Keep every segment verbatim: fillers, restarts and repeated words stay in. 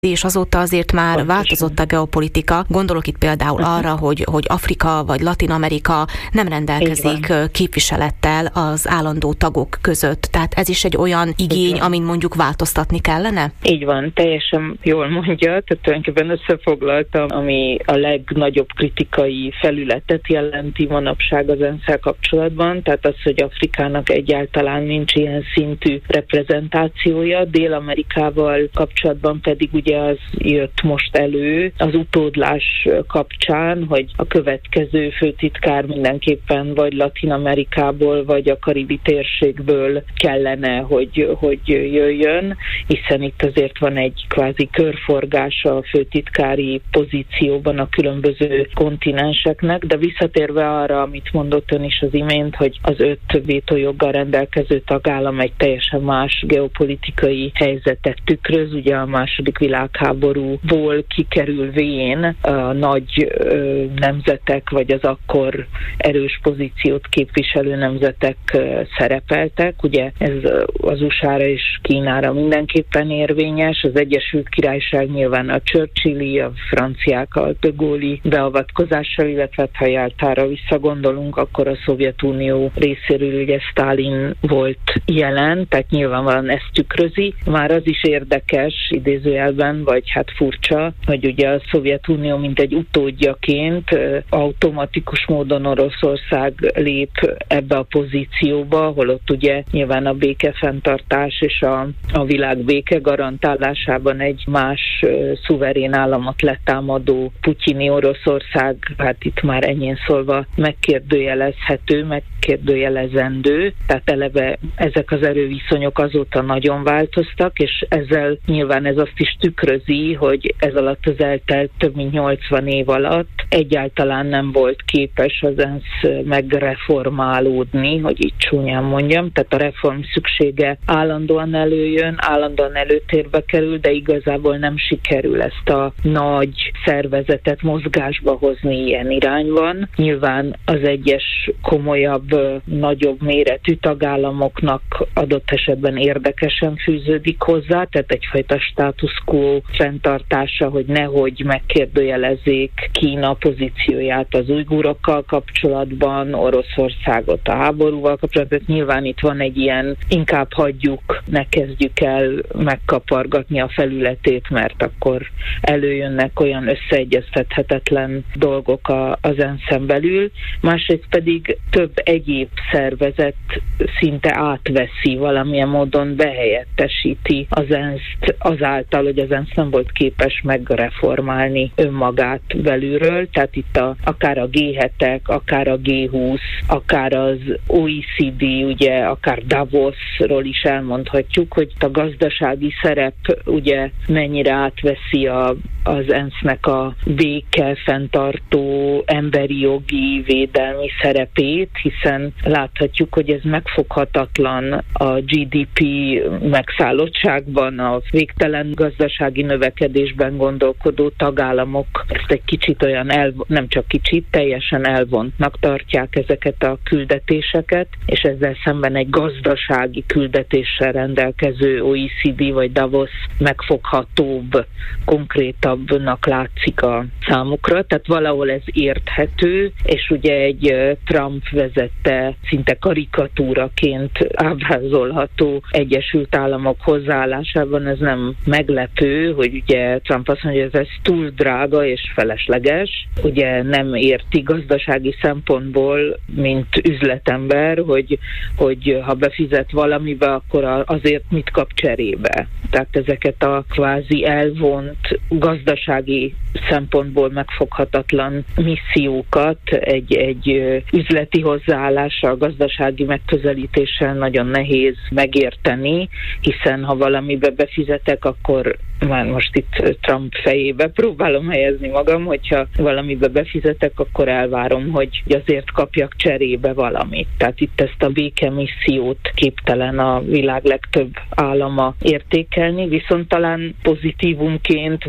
és azóta azért már Pontosan. változott a geopolitika. Gondolok itt például uh-huh. arra, hogy, hogy Afrika vagy Latin-Amerika nem rendelkezik képviselettel az állandó tagok között. Tehát ez is egy olyan igény, amin mondjuk változtatni kellene? Így van, teljesen jól mondja. Tehát tulajdonképpen összefoglaltam, ami a legnagyobb kritikai felületet jelenti manapság az ENSZ-szel kapcsolatban. Tehát az, hogy Afrikának egyáltalán nincs ilyen szintű reprezentációja. Dél-Amerikával kapcsolatban pedig ugye az jött most elő az utódlás kapcsán, hogy a következő főtitkár mindenképpen vagy Latin-Amerikából, vagy a karibi térségből kellene, hogy, hogy jöjjön, hiszen itt azért van egy kvázi körforgása a főtitkári pozícióban a különböző kontinenseknek, de visszatérve arra, amit mondott ön is az imént, hogy az öt vétójoggal rendelkező tagállam egy teljesen más geopolitikai helyzetet tükröz, ugye a második világháborúból kikerülvén a nagy ö, nemzetek, vagy az akkor erős pozíciót képviselő nemzetek ö, szerepeltek. Ugye ez az u es á-ra és Kínára mindenképpen érvényes, az Egyesült Királyság nyilván a Churchilli, a franciák a de Gaulle beavatkozással, illetve ha Jáltára visszagondolunk, akkor a Szovjetunió részéről ugye Sztálin volt jelen, tehát nyilvánvalóan ezt tükrözi. Már az is érdekes, idézőjelben, vagy hát furcsa, hogy ugye a Szovjetunió mint egy utódjaként automatikus módon Oroszország lép ebbe a pozícióba, holott ugye nyilván a békefenntartás és a, a világ béke garantálásában egy más uh, szuverén államot letámadó putyini Oroszország, hát itt már ennyien szólva megkérdőjelezhető, megkérdőjelezendő, tehát eleve ezek az erőviszonyok azóta nagyon változtak, és ezzel nyilván ez azt is tükrözi, hogy ez alatt az eltelt több mint nyolcvan év alatt egyáltalán nem volt képes az ENSZ megreformálódni, hogy így csúnyán mondjam, tehát a reform szüksége állandóan előjön, állandóan előtérbe kerül, de igazából nem sikerül ezt a nagy szervezetet mozgásba hozni ilyen irányban. Nyilván az egyes komolyabb, nagyobb méretű tagállamoknak adott esetben érdekesen fűződik hozzá, tehát egyfajta status quo fenntartása, hogy nehogy megkérdőjelezzék Kína pozícióját az ujgurokkal kapcsolatban, Oroszországot a háborúval kapcsolatban. Nyilván itt van egy ilyen, inkább hagyjuk, ne kezdjük el megkapargatni a felületét, mert akkor előjönnek olyan összeegyeztethetetlen dolgok a, az ENSZ-en belül. Másrészt pedig több egyéb szervezet szinte átveszi, valamilyen módon behelyettesíti az ENSZ-t azáltal, hogy az ENSZ nem volt képes megreformálni önmagát belülről, tehát itt a, akár a gé hetek, akár a gé húsz, akár az o e cé dé, ugye, akár Davosról is elmondhatjuk, hogy a gazdasági szerep ugye mennyire átveszi a, az ENSZ-nek a béke, fenntartó, emberi jogi, védelmi szerepét, hiszen láthatjuk, hogy ez megfoghatatlan a gé dé pé megszállottságban, a végtelen gazdasági növekedésben gondolkodó tagállamok ezt egy kicsit olyan, el, nem csak kicsit, teljesen elvontnak tartják ezeket a küldetéseket, és ezzel szemben egy gazdasági küldetéssel rendelkező o e cé dé vagy Davos megfoghatóbb, konkrétabbnak látszik a számukra, tehát valahol ez érthető, és ugye egy Trump vezette szinte karikatúraként ábrázolható Egyesült Államok hozzáállásában ez nem meglepő, hogy ugye Trump azt mondja, hogy ez túl drága és felesleges, ugye nem érti gazdasági szempontból, mint üzletember, hogy, hogy ha befizet valamibe, akkor azért mit kap cserébe. Tehát ezeket a kvázi elvont gazdasági szempontból megfoghatatlan missziókat egy, egy üzleti hozzáállással, gazdasági megközelítéssel nagyon nehéz megérteni, hiszen ha valamibe befizetek, akkor már most itt Trump fejébe próbálom helyezni magam, hogyha valamibe befizetek, akkor elvárom, hogy azért kapjak cserébe valamit. Tehát itt ezt a békemissziót képtelen a világ legtöbb állama értékelni, viszont talán pozitívumként, vagy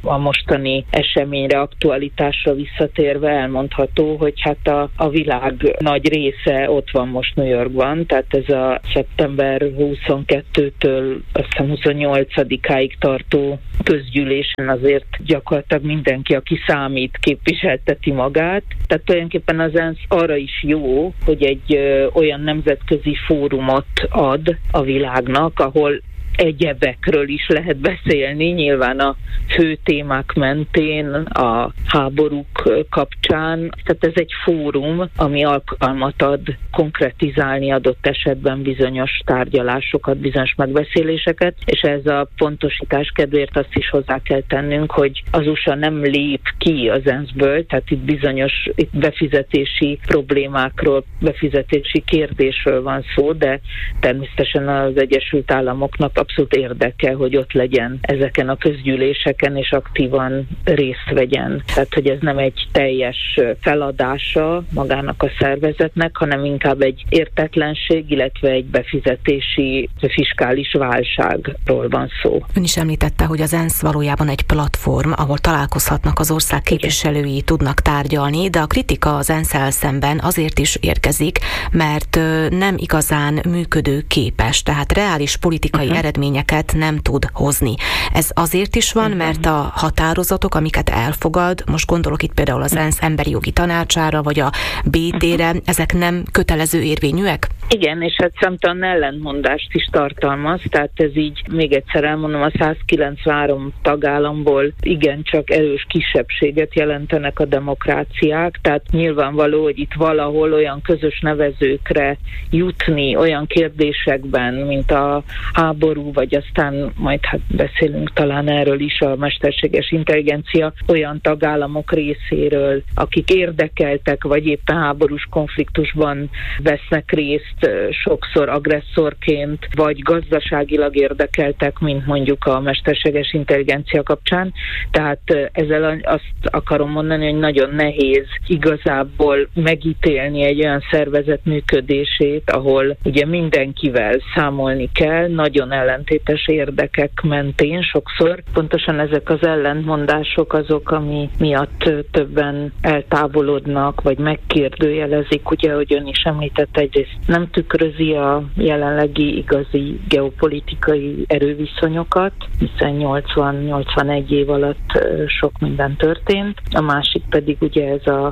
a mostani eseményre, aktualitásra visszatérve elmondható, hogy hát a, a világ nagy része ott van most New Yorkban, tehát ez a szeptember huszonkettőtől azt hiszem huszonnyolcadikáig tartó közgyűlésen azért gyakorlatilag mindenki, aki számít, képviselteti magát. Tehát tulajdonképpen az ENSZ arra is jó, hogy egy ö, olyan nemzetközi fórumot ad a világnak, ahol egyebekről is lehet beszélni, nyilván a fő témák mentén, a háborúk kapcsán. Tehát ez egy fórum, ami alkalmat ad konkretizálni adott esetben bizonyos tárgyalásokat, bizonyos megbeszéléseket, és ez a pontosítás kedvéért azt is hozzá kell tennünk, hogy az u es á nem lép ki az ENSZ-ből, tehát itt bizonyos itt befizetési problémákról, befizetési kérdésről van szó, de természetesen az Egyesült Államoknak abszolút érdeke, hogy ott legyen ezeken a közgyűléseken, és aktívan részt vegyen. Tehát, hogy ez nem egy teljes feladása magának a szervezetnek, hanem inkább egy értetlenség, illetve egy befizetési, fiskális válságról van szó. Ön is említette, hogy az ENSZ valójában egy platform, ahol találkozhatnak az ország képviselői, igen, tudnak tárgyalni, de a kritika az ENSZ-el szemben azért is érkezik, mert nem igazán működőképes, tehát reális politikai uh-huh. eredményeket nem tud hozni. Ez azért is van, mert a határozatok, amiket elfogad, most gondolok itt például az ENSZ emberi jogi tanácsára, vagy a bé té-re, ezek nem kötelező érvényűek? Igen, és hát számtalan ellentmondást is tartalmaz, tehát ez így, még egyszer elmondom, a százkilencvenhárom tagállamból igencsak erős kisebbséget jelentenek a demokráciák, tehát nyilvánvaló, hogy itt valahol olyan közös nevezőkre jutni, olyan kérdésekben, mint a háború, vagy aztán majd hát beszélünk talán erről is, a mesterséges intelligencia, olyan tagállamok részéről, akik érdekeltek, vagy éppen háborús konfliktusban vesznek részt, sokszor agresszorként, vagy gazdaságilag érdekeltek, mint mondjuk a mesterséges intelligencia kapcsán. Tehát ezzel azt akarom mondani, hogy nagyon nehéz igazából megítélni egy olyan szervezet működését, ahol ugye mindenkivel számolni kell, nagyon ellentétes érdekek mentén sokszor. Pontosan ezek az ellentmondások azok, ami miatt többen eltávolodnak, vagy megkérdőjelezik, ugye, hogy ön is említett, egyrészt nem tükrözi a jelenlegi igazi geopolitikai erőviszonyokat, hiszen nyolcvan-nyolcvanegy év alatt sok minden történt. A másik pedig ugye ez a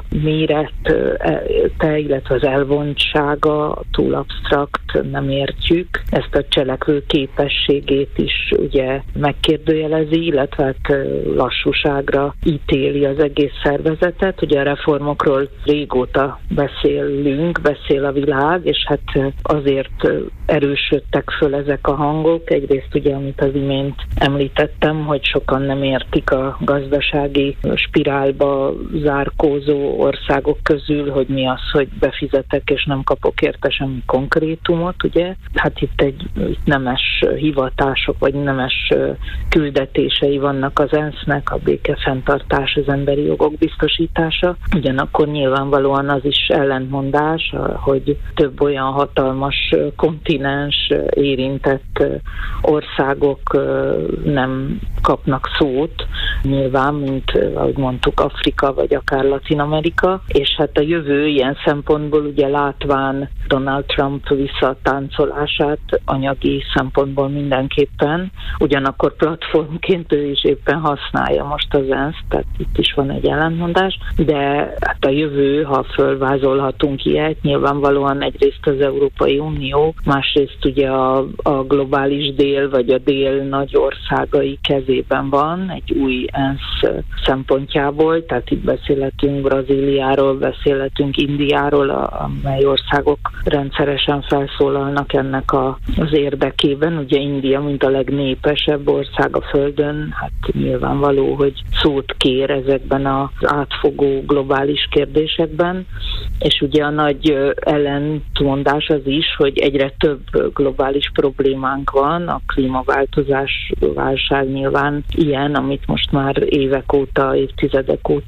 mérete, illetve az elvontsága túl absztrakt, nem értjük. Ezt a cselekvő képességét is ugye megkérdőjelezi, illetve hát lassúságra ítéli az egész szervezetet. Ugye a reformokról régóta beszélünk, beszél a világ, és hát azért erősödtek föl ezek a hangok. Egyrészt ugye, amit az imént említettem, hogy sokan nem értik a gazdasági spirálba zárkózó országok közül, hogy mi az, hogy befizetek és nem kapok érte semmi konkrétumot, ugye? Hát itt egy itt nemes hivatások, vagy nemes küldetései vannak az ENSZ-nek, a békefenntartás, az emberi jogok biztosítása. Ugyanakkor nyilvánvalóan az is ellentmondás, hogy több olyan hatalmas kontinens, érintett országok nem kapnak szót, nyilván, mint ahogy mondtuk, Afrika, vagy akár Latin-Amerika, és hát a jövő ilyen szempontból ugye látván Donald Trump visszatáncolását anyagi szempontból mindenképpen, ugyanakkor platformként ő is éppen használja most az ENSZ, tehát itt is van egy ellentmondás, de hát a jövő, ha fölvázolhatunk ilyet, nyilvánvalóan egyrészt az Európai Unió, másrészt ugye a, a globális dél, vagy a dél nagy országai kezében van, egy új ENSZ szempontjából, tehát itt beszélhetünk Brazíliáról, beszélhetünk Indiáról, amely országok rendszeresen felszólalnak ennek a, az érdekében. Ugye India, mint a legnépesebb ország a Földön, hát nyilvánvaló, hogy szót kér ezekben az átfogó globális kérdésekben, és ugye a nagy ellentmondás az is, hogy egyre több globális problémánk van, a klímaváltozás válság nyilván ilyen, amit most már évek óta, évtizedek óta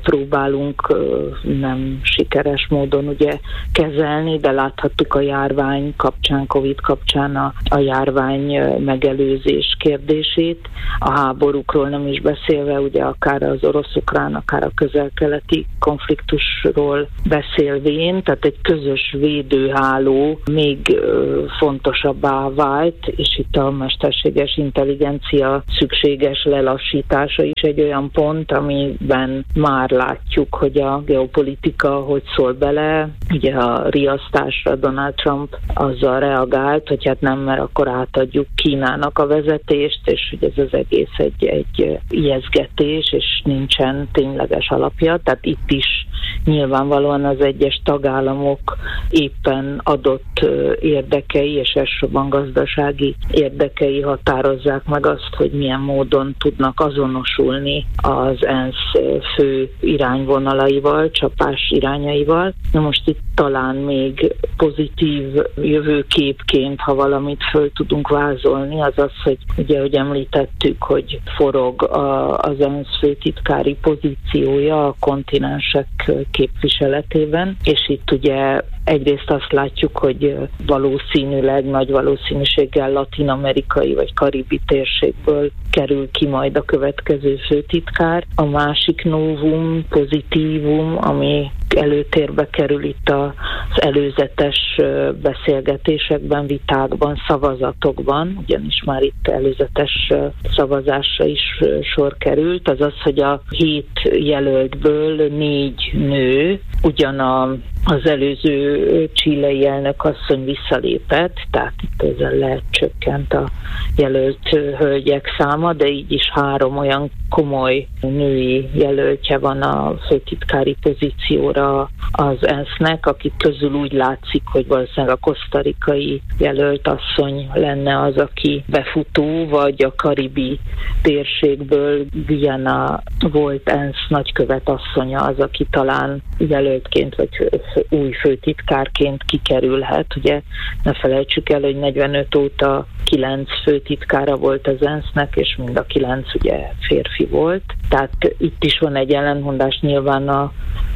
próbálunk nem sikeres módon ugye kezelni, de láthattuk a járvány kapcsán, Covid kapcsán a, a járvány megelőzés kérdését, a háborúkról nem is beszélve, ugye akár az orosz-ukrán, akár a közel-keleti konfliktusról beszélvén, tehát egy közös védőháló még fontosabbá vált, és itt a mesterséges intelligencia szükséges lelassítása is egy olyan pont, amiben már látjuk, hogy a geopolitika hogy szól bele. Ugye a riasztásra Donald Trump azzal reagált, hogy hát nem, mert akkor átadjuk Kínának a vezetést, és hogy ez az egész egy, egy ijesztgetés, és nincsen tényleges alapja. Tehát itt is nyilvánvalóan az egyes tagállamok éppen adott érdekei, és elsősorban gazdasági érdekei határozzák meg azt, hogy milyen módon tudnak azonosulni az ENSZ fő irányvonalaival, csapás irányaival. Na most itt talán még pozitív jövőképként, ha valamit föl tudunk vázolni, az az, hogy ugye, ahogy említettük, hogy forog a, az ENSZ főtitkári pozíciója a kontinensek képviseletében, és itt ugye egyrészt azt látjuk, hogy valószínűleg, nagy valószínűséggel latin-amerikai vagy karibi térségből kerül ki majd a következő főtitkár. A másik novum, pozitívum, ami előtérbe kerül itt az előzetes beszélgetésekben, vitákban, szavazatokban, ugyanis már itt előzetes szavazásra is sor került, az az, hogy a hét jelöltből négy nő, ugyan a az előző chilei elnök asszony visszalépett, tehát itt ezzel lecsökkent a jelölt hölgyek száma, de így is három olyan komoly női jelöltje van a főtitkári pozícióra az ENSZ-nek, akik közül úgy látszik, hogy valószínűleg a kosztarikai jelölt asszony lenne az, aki befutó, vagy a karibi térségből Guyana volt ENSZ nagykövet asszonya az, aki talán jelöltként vagy új főtitkárként kikerülhet. Ugye ne felejtsük el, hogy negyvenöt óta kilenc főtitkára volt az ENSZ-nek, és mind a kilenc ugye férfi volt. Tehát itt is van egy ellentmondás, nyilván a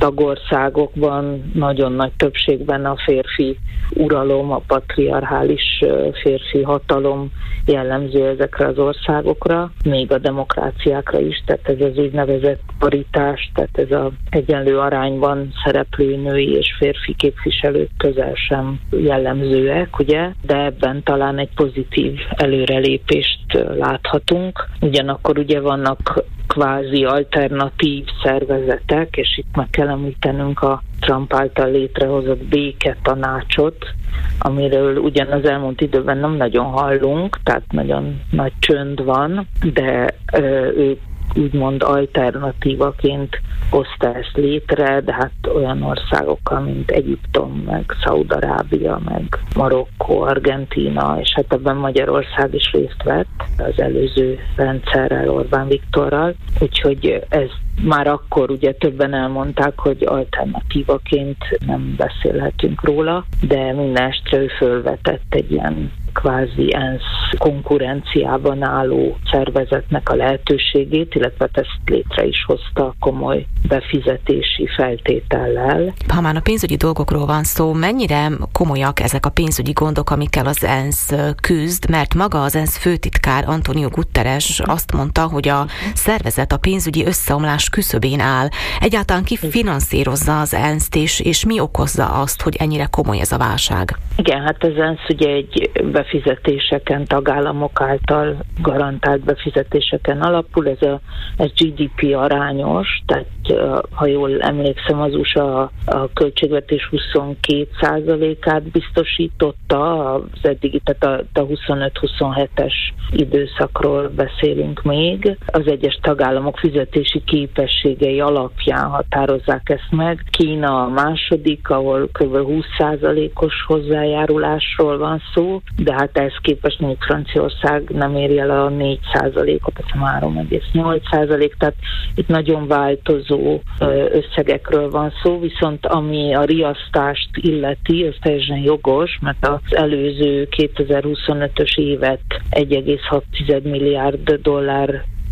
tagországokban nagyon nagy többségben a férfi uralom, a patriarchális férfi hatalom jellemző ezekre az országokra, még a demokráciákra is, tehát ez az úgynevezett paritás, tehát ez az egyenlő arányban szereplő női és férfi képviselők közel sem jellemzőek, ugye, de ebben talán egy pozitív előrelépést láthatunk. Ugyanakkor ugye vannak kvázi alternatív szervezetek, és itt meg kell említenünk a Trump által létrehozott béketanácsot, amiről ugyan az elmúlt időben nem nagyon hallunk, tehát nagyon nagy csönd van, de ő úgymond alternatívaként hozta ezt létre, de hát olyan országokkal, mint Egyiptom, meg Szaúd-Arábia, meg Marokkó, Argentína, és hát ebben Magyarország is részt vett az előző rendszerrel, Orbán Viktorral, úgyhogy ez már akkor ugye többen elmondták, hogy alternatívaként nem beszélhetünk róla, de minden estre ő fölvetett egy ilyen kvázi ENSZ konkurenciában álló szervezetnek a lehetőségét, illetve ezt létre is hozta komoly befizetési feltétellel. Ha már a pénzügyi dolgokról van szó, mennyire komolyak ezek a pénzügyi gondok, amikkel az ENSZ küzd, mert maga az ENSZ főtitkár Antonio Guterres azt mondta, hogy a szervezet a pénzügyi összeomlás küszöbén áll. Egyáltalán ki finanszírozza az ENSZ-t, és, és mi okozza azt, hogy ennyire komoly ez a válság? Igen, hát az ENSZ ugye egy befizetéseken, tagállamok által garantált befizetéseken alapul, ez a ez gé dé pé arányos, tehát ha jól emlékszem, az u es á a költségvetés huszonkét százalékát biztosította, az eddigi, tehát a, a huszonöt-huszonhetes időszakról beszélünk még. Az egyes tagállamok fizetési képességei alapján határozzák ezt meg. Kína a második, ahol kb. húsz százalékos hozzájárulásról van szó, de hát ehhez képest még Franciaország nem éri el a négy százalékot, ez három egész nyolc százalék, tehát itt nagyon változó összegekről van szó, viszont ami a riasztást illeti, az teljesen jogos, mert az előző kétezer-huszonötös évet egy egész hat milliárd dollár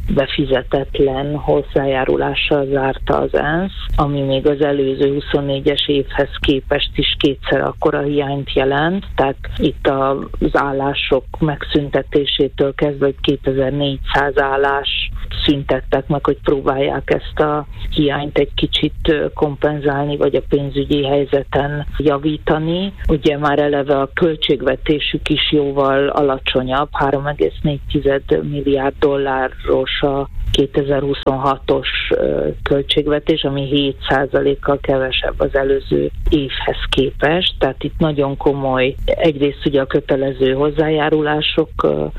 befizetetlen hozzájárulással zárta az ENSZ, ami még az előző huszonnégyes évhez képest is kétszer akkora hiányt jelent, tehát itt az állások megszüntetésétől kezdve, hogy kétezer-négyszáz állás szüntettek meg, hogy próbálják ezt a hiányt egy kicsit kompenzálni, vagy a pénzügyi helyzeten javítani. Ugye már eleve a költségvetésük is jóval alacsonyabb, három egész négy milliárd dolláros a kétezer-huszonhatos költségvetés, ami hét százalékkal kevesebb az előző évhez képest, tehát itt nagyon komoly, egyrészt ugye a kötelező hozzájárulások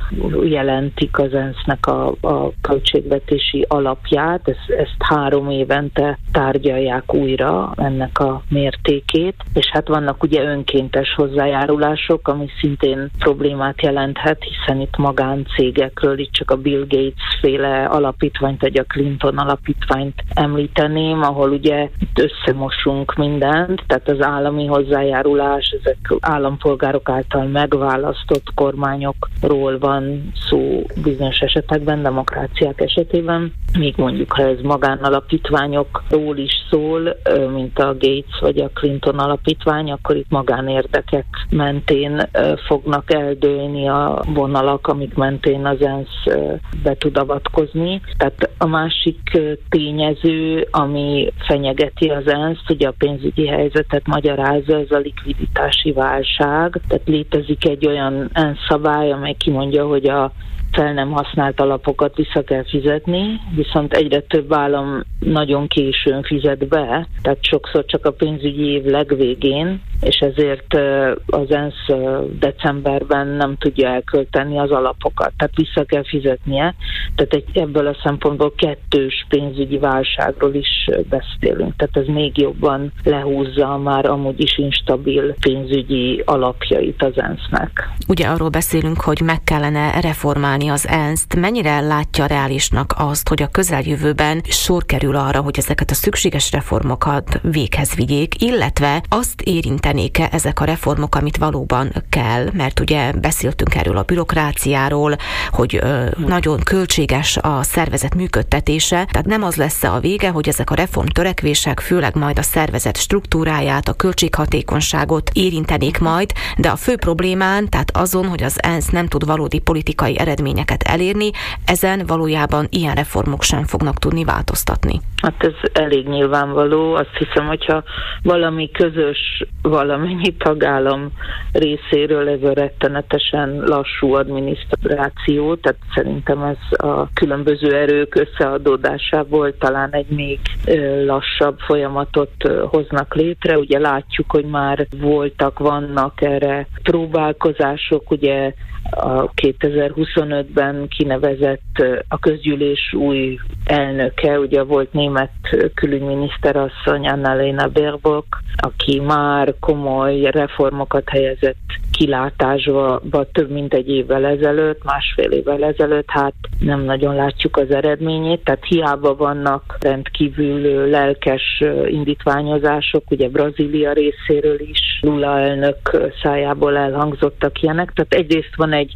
jelentik az ENSZ-nek a, a költségvetési alapját, ezt, ezt három évente tárgyalják újra ennek a mértékét, és hát vannak ugye önkéntes hozzájárulások, ami szintén problémát jelenthet, hiszen itt magáncégekről, itt csak a Bill Gates féle alapítványt, vagy a Clinton alapítványt említeném, ahol ugye itt összemosunk mindent, tehát az állami hozzájárulás, ezek állampolgárok által megválasztott kormányokról van szó bizonyos esetekben, demokráciák esetében, míg mondjuk, ha ez magánalapítványokról is szól, mint a Gates vagy a Clinton alapítvány, akkor itt magánérdekek mentén fognak eldőlni a vonalak, amik mentén az ENSZ be tud avatkozni. Tehát a másik tényező, ami fenyegeti az ENSZ, ugye a pénzügyi helyzetet magyarázza, ez a likviditási válság. Tehát létezik egy olyan ENSZ szabály, amely kimondja, hogy a fel nem használt alapokat vissza kell fizetni, viszont egyre több állam nagyon későn fizet be, tehát sokszor csak a pénzügyi év legvégén, és ezért az ENSZ decemberben nem tudja elkölteni az alapokat, tehát vissza kell fizetnie. Tehát egy, ebből a szempontból kettős pénzügyi válságról is beszélünk, tehát ez még jobban lehúzza már amúgy is instabil pénzügyi alapjait az ENSZ-nek. Ugye arról beszélünk, hogy meg kellene reformálni az ENSZ-t. Mennyire látja reálisnak azt, hogy a közeljövőben sor kerül arra, hogy ezeket a szükséges reformokat véghez vigyék, illetve azt érintenék-e ezek a reformok, amit valóban kell, mert ugye beszéltünk erről a bürokráciáról, hogy ö, nagyon költséges a szervezet működtetése, tehát nem az lesz a vége, hogy ezek a reformtörekvések főleg majd a szervezet struktúráját, a költséghatékonyságot érintenék majd, de a fő problémán, tehát azon, hogy az ENSZ nem tud valódi politikai eredményeket elérni, ezen valójában ilyen reformok sem fognak tudni változtatni. Hát ez elég nyilvánvaló. Azt hiszem, hogyha valami közös valamennyi tagállam részéről ez a rettenetesen lassú adminisztráció, tehát szerintem ez a különböző erők összeadódásából talán egy még lassabb folyamatot hoznak létre. Ugye látjuk, hogy már voltak, vannak erre próbálkozások, ugye a kétezer-huszonötben kinevezett a közgyűlés új elnöke, ugye volt német külügyminiszter asszony Annalena Baerbock, aki már komoly reformokat helyezett kilátásba több mint egy évvel ezelőtt, másfél évvel ezelőtt, hát nem nagyon látjuk az eredményét, tehát hiába vannak rendkívül lelkes indítványozások, ugye Brazília részéről is, Lula elnök szájából elhangzottak ilyenek, tehát egyrészt van egy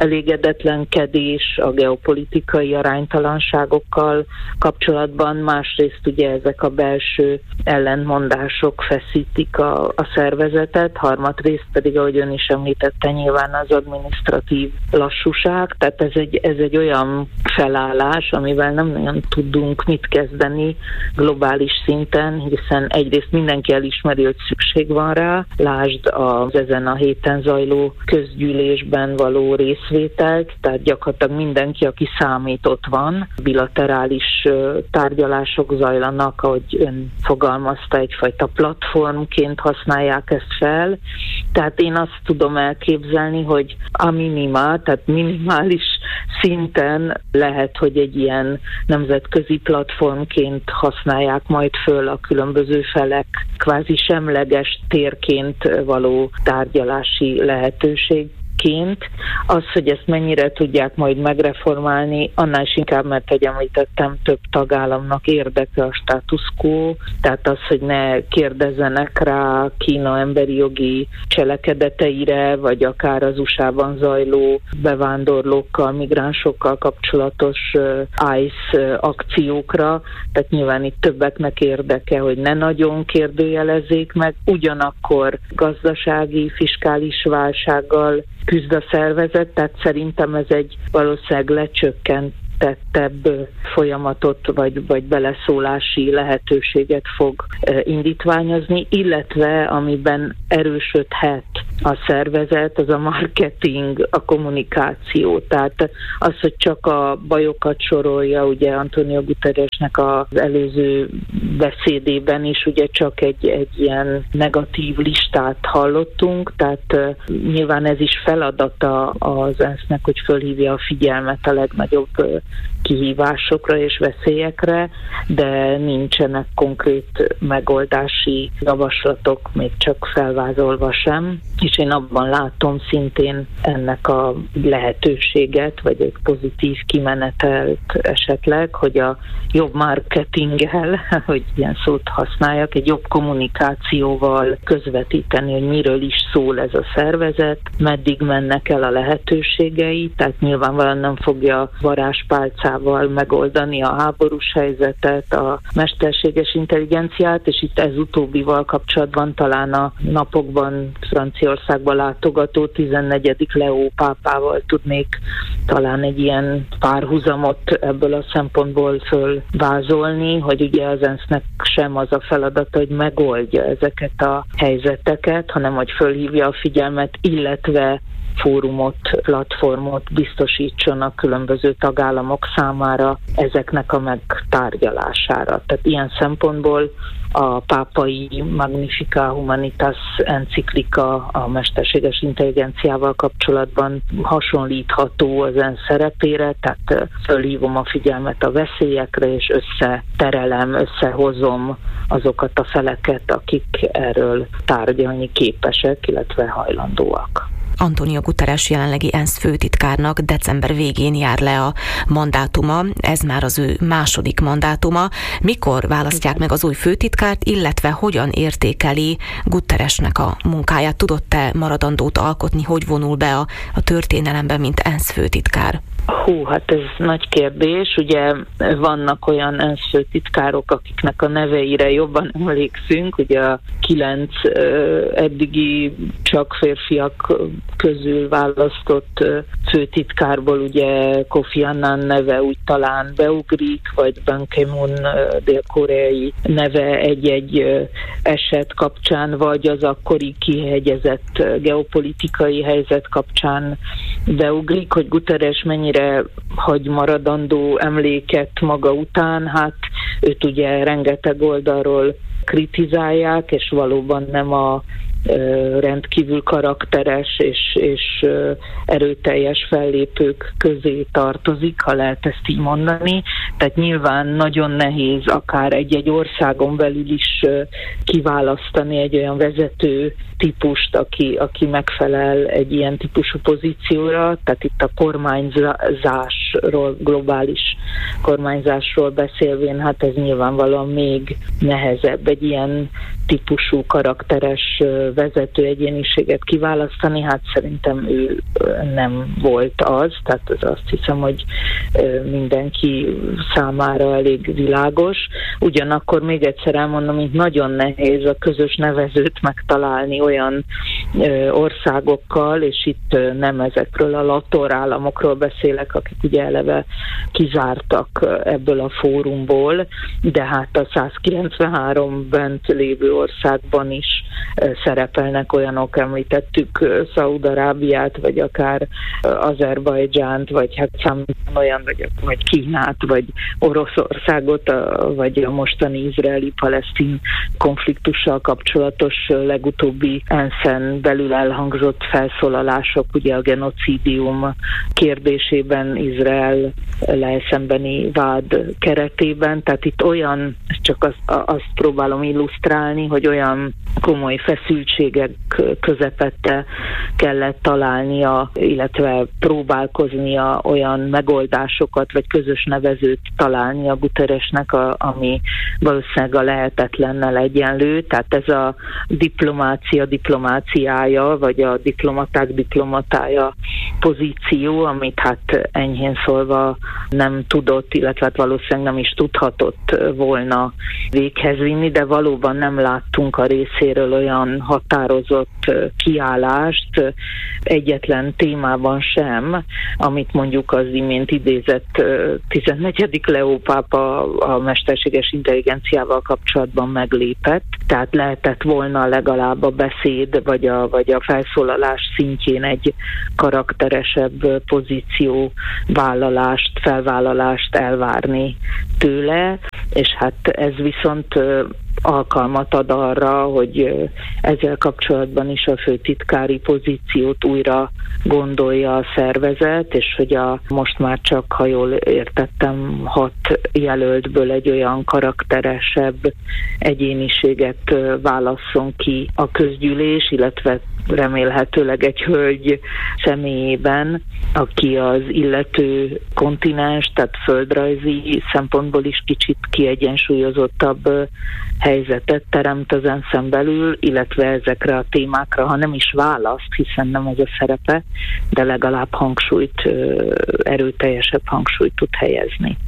elégedetlenkedés a geopolitikai aránytalanságokkal kapcsolatban, másrészt ugye ezek a belső ellentmondások feszítik a, a szervezetet, harmadrészt pedig, ahogy ön is említette, nyilván az adminisztratív lassúság, tehát ez egy, ez egy olyan felállás, amivel nem nagyon tudunk mit kezdeni globális szinten, hiszen egyrészt mindenki elismeri, hogy szükség van rá, lásd az ezen a héten zajló közgyűlésben való részvételt, tehát gyakorlatilag mindenki, aki számít, ott van. Bilaterális tárgyalások zajlanak, ahogy ön fogalmazta, egyfajta platformként használják ezt fel. Tehát én azt tudom elképzelni, hogy a minimál, tehát minimális szinten lehet, hogy egy ilyen nemzetközi platformként használják majd föl a különböző felek kvázi semleges térként való tárgyalási lehetőség tagként. Az, hogy ezt mennyire tudják majd megreformálni, annál is inkább, mert, hogy említettem, több tagállamnak érdeke a status quo, tehát az, hogy ne kérdezzenek rá Kína emberi jogi cselekedeteire, vagy akár az u es á-ban zajló bevándorlókkal, migránsokkal kapcsolatos i cé e akciókra, tehát nyilván itt többeknek érdeke, hogy ne nagyon kérdőjelezzék meg, ugyanakkor gazdasági, fiskális válsággal küzd a szervezet, tehát szerintem ez egy valószínűleg lecsökkent tettebb folyamatot vagy, vagy beleszólási lehetőséget fog indítványozni, illetve amiben erősödhet a szervezet, az a marketing, a kommunikáció. Tehát az, hogy csak a bajokat sorolja, ugye Antonio Guterresnek az előző beszédében is ugye csak egy, egy ilyen negatív listát hallottunk, tehát nyilván ez is feladata az é en es-nek, hogy fölhívja a figyelmet a legnagyobb kihívásokra és veszélyekre, de nincsenek konkrét megoldási javaslatok, még csak felvázolva sem, és én abban látom szintén ennek a lehetőséget, vagy egy pozitív kimenetelt esetleg, hogy a jobb marketinggel, hogy ilyen szót használjak, egy jobb kommunikációval közvetíteni, hogy miről is szól ez a szervezet, meddig mennek el a lehetőségei, tehát nyilvánvalóan nem fogja varázspálcával megoldani a háborús helyzetet, a mesterséges intelligenciát, és itt ez utóbbival kapcsolatban talán a napokban Franciaországba látogató tizennegyedik Leó pápával tudnék talán egy ilyen párhuzamot ebből a szempontból fölvázolni, hogy ugye az é en es-nek sem az a feladata, hogy megoldja ezeket a helyzeteket, hanem hogy fölhívja a figyelmet, illetve fórumot, platformot biztosítson a különböző tagállamok számára ezeknek a megtárgyalására. Tehát ilyen szempontból a pápai Magnificat Humanitas enciklika a mesterséges intelligenciával kapcsolatban hasonlítható az é en szerepére, tehát fölhívom a figyelmet a veszélyekre, és összeterelem, összehozom azokat a feleket, akik erről tárgyalni képesek, illetve hajlandóak. Antonio Guterres jelenlegi é en es főtitkárnak december végén jár le a mandátuma, ez már az ő második mandátuma. Mikor választják meg az új főtitkárt, illetve hogyan értékeli Guterresnek a munkáját? Tudott-e maradandót alkotni, hogy vonul be a, a történelembe, mint é en es főtitkár? Hú, hát ez nagy kérdés. Ugye vannak olyan é en es főtitkárok, akiknek a neveire jobban emlékszünk. Ugye a kilenc uh, eddigi csak férfiak közül választott uh, főtitkárból ugye Kofi Annan neve úgy talán beugrik, vagy Ban Ki-moon uh, dél-koreai neve egy-egy uh, eset kapcsán, vagy az akkori kihegyezett uh, geopolitikai helyzet kapcsán beugrik, hogy Guterres mennyire hagy maradandó emléket maga után, hát őt ugye rengeteg oldalról kritizálják, és valóban nem a rendkívül karakteres és, és erőteljes fellépők közé tartozik, ha lehet ezt így mondani. Tehát nyilván nagyon nehéz akár egy-egy országon belül is kiválasztani egy olyan vezető típust, aki, aki megfelel egy ilyen típusú pozícióra, tehát itt a kormányzásról, globális kormányzásról beszélvén, hát ez nyilvánvalóan még nehezebb egy ilyen típusú karakteres vezető egyéniséget kiválasztani, hát szerintem ő nem volt az, tehát ez azt hiszem, hogy mindenki számára elég világos. Ugyanakkor még egyszer elmondom, hogy nagyon nehéz a közös nevezőt megtalálni olyan országokkal, és itt nem ezekről a lator államokról beszélek, akik ugye eleve kizártak ebből a fórumból, de hát a százkilencvenhárom bent lévő országban is szerepelnek olyanok, említettük Szaúd-Arábiát, vagy akár Azerbajdzsánt, vagy hát olyan, vagy, vagy Kínát, vagy Oroszországot, vagy a mostani izraeli-palesztin konfliktussal kapcsolatos legutóbbi é en es-en belül elhangzott felszólalások, ugye a genocidium kérdésében, Izrael szembeni vád keretében, tehát itt olyan csak azt, azt próbálom illusztrálni, hogy olyan komoly feszültségek közepette kellett találnia, illetve próbálkoznia olyan megoldásokat, vagy közös nevezőt találni a Guterresnek, a, ami valószínűleg a lehetetlennel egyenlő. Tehát ez a diplomácia diplomáciája, vagy a diplomaták diplomatája pozíció, amit hát enyhén szólva nem tudott, illetve hát valószínűleg nem is tudhatott volna véghez vinni, de valóban nem láttunk a részéről olyan határozott kiállást egyetlen témában sem, amit mondjuk az imént idézett tizennegyedik Leó pápa a mesterséges intelligenciával kapcsolatban meglépett. Tehát lehetett volna legalább a beszéd vagy a, vagy a felszólalás szintjén egy karakteresebb pozíció vállalást, felvállalást elvárni tőle, és hát ez viszont alkalmat ad arra, hogy ezzel kapcsolatban is a főtitkári pozíciót újra gondolja a szervezet, és hogy a most már csak, ha jól értettem, hat jelöltből egy olyan karakteresebb egyéniséget válasszon ki a közgyűlés, illetve remélhetőleg egy hölgy személyében, aki az illető kontinens, tehát földrajzi szempontból is kicsit kiegyensúlyozottabb helyzetet teremt az enszen belül, illetve ezekre a témákra, ha nem is választ, hiszen nem ez a szerepe, de legalább hangsúlyt, erőteljesebb hangsúlyt tud helyezni.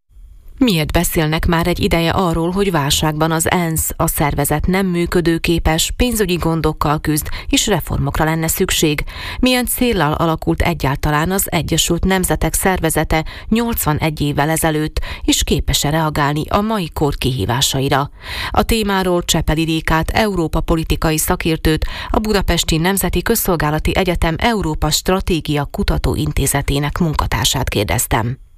Miért beszélnek már egy ideje arról, hogy válságban az ENSZ, a szervezet nem működőképes, pénzügyi gondokkal küzd, és reformokra lenne szükség? Milyen céllal alakult egyáltalán az Egyesült Nemzetek Szervezete nyolcvanegy évvel ezelőtt, és képes-e reagálni a mai kor kihívásaira? A témáról Csepeli Rékát, Európa politikai szakértőt, a Budapesti Nemzeti Közszolgálati Egyetem Európa Stratégia Kutatóintézetének munkatársát kérdeztem.